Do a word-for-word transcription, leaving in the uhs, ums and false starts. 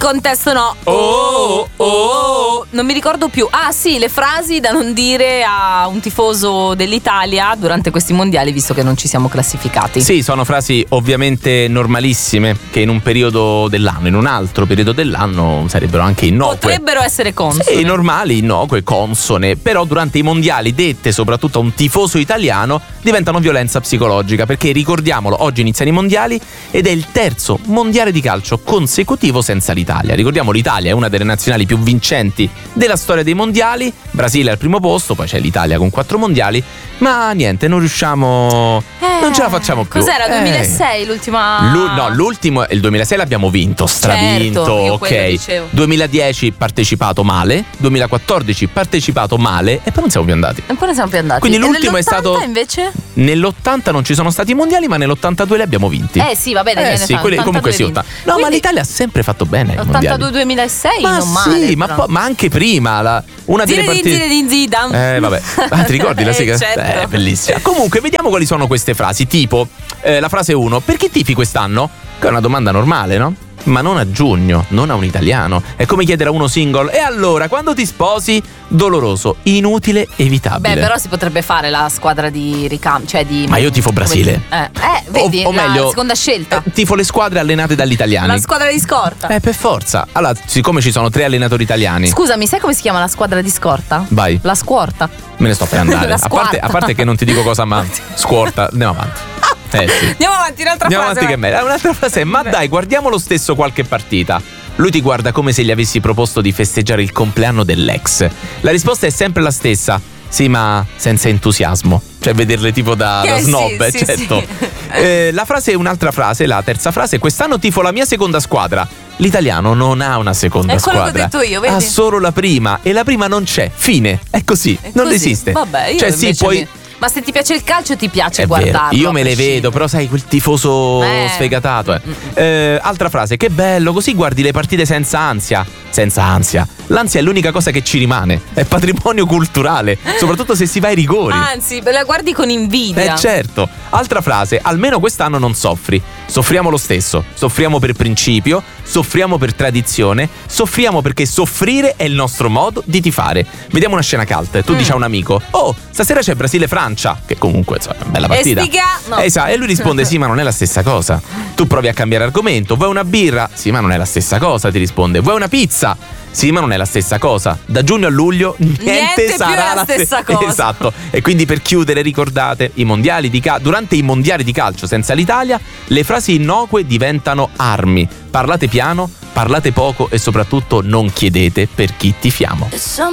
contesto no. Oh, oh, oh. Non mi ricordo più. Ah sì, le frasi da non dire a un tifoso dell'Italia durante questi mondiali, visto che non ci siamo classificati. Sì, sono frasi ovviamente normalissime, che in un periodo dell'anno, in un altro periodo dell'anno sarebbero anche innocue. Potrebbero essere consone. Sì, normali, innocue, consone. Però durante i mondiali, dette soprattutto a un tifoso italiano, diventano violenza psicologica. Perché ricordiamolo, oggi iniziano i mondiali ed è il terzo mondiale di calcio consecutivo senza l'Italia. Ricordiamo, l'Italia è una delle nazionali più vincenti della storia dei mondiali. Brasile al primo posto, poi c'è l'Italia con quattro mondiali. Ma niente, non riusciamo, eh, non ce la facciamo più. Cos'era? Eh. duemilasei l'ultima? Lu- no, l'ultimo, il duemilasei l'abbiamo vinto, stravinto, certo, io ok. duemiladieci partecipato male, duemilaquattordici partecipato male e poi non siamo più andati. E poi ne siamo più andati. Quindi e l'ultimo è stato invece? Nell'ottanta non ci sono stati i mondiali, ma nell'ottantadue li abbiamo vinti. Eh sì, va bene, eh sì, quelli, comunque sì. ottanta No, Quindi, ma l'Italia ha sempre fatto bene. ottantadue duemilasei ma non sì, male. Ma, po- ma anche prima la, una delle Zinedine, partite. Zinedine Zidane. Eh vabbè, ah, ti ricordi la eh, sigla? certo. Eh, bellissima. Comunque vediamo quali sono queste frasi. Tipo eh, la frase uno: per chi tifi quest'anno? Che è una domanda normale, no? Ma non a giugno, non a un italiano. È come chiedere a uno single: e allora, quando ti sposi? Doloroso, inutile, evitabile. Beh, però si potrebbe fare la squadra di ricambio, cioè di. Ma io tifo Brasile. Eh, eh vedi, o, o la meglio, seconda scelta. Eh, tifo le squadre allenate dagli italiani. La squadra di scorta. Eh, per forza. Allora, siccome ci sono tre allenatori italiani. Scusami, sai come si chiama la squadra di scorta? Vai. La squorta. Me ne sto per andare. La a, parte, a parte che non ti dico cosa, ma scorta. Andiamo avanti. Eh, sì. Andiamo avanti, un'altra Andiamo frase. avanti che è meglio. Un'altra frase è: ma dai, guardiamo lo stesso qualche partita. Lui ti guarda come se gli avessi proposto di festeggiare il compleanno dell'ex. La risposta è sempre la stessa: sì, ma senza entusiasmo. Cioè vederle tipo da, eh, da snob, sì, eh, sì, certo. Sì. Eh, la frase è un'altra frase, la terza frase: quest'anno tifo la mia seconda squadra. L'italiano non ha una seconda è quello squadra. che ho detto io, vedi? Ha solo la prima e la prima non c'è. Fine. È così. È non così. esiste. Vabbè, io cioè sì, invece poi mi... Ma se ti piace il calcio ti piace è guardarlo. Vero. Io me le vedo, però sai, quel tifoso eh. sfegatato. Eh. Eh, altra frase: che bello, così guardi le partite senza ansia. Senza ansia. L'ansia è l'unica cosa che ci rimane. È patrimonio culturale, soprattutto se si va ai rigori. Anzi, la guardi con invidia. Eh certo. Altra frase: almeno quest'anno non soffri. Soffriamo lo stesso. Soffriamo per principio, soffriamo per tradizione, soffriamo perché soffrire è il nostro modo di tifare. Vediamo una scena cult. Tu mm. dici a un amico: oh, stasera c'è Brasile-Francia, che comunque insomma, è una bella partita. E stiga? No. Esatto. E lui risponde: sì, ma non è la stessa cosa. Tu provi a cambiare argomento. Vuoi una birra? Sì, ma non è la stessa cosa, ti risponde. Vuoi una pizza? Sì, ma non è la stessa cosa. Da giugno a luglio niente, niente sarà più la, la stessa se- cosa. Esatto. E quindi per chiudere ricordate, i mondiali di cal- durante i mondiali di calcio senza l'Italia le frasi innocue diventano armi. Parlate piano, parlate poco e soprattutto non chiedete per chi tifiamo.